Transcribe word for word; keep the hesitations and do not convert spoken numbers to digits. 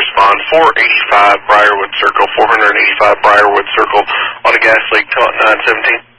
respond. four eighty-five Briarwood Circle, four eighty-five Briarwood Circle on a gas leak, nine seventeen.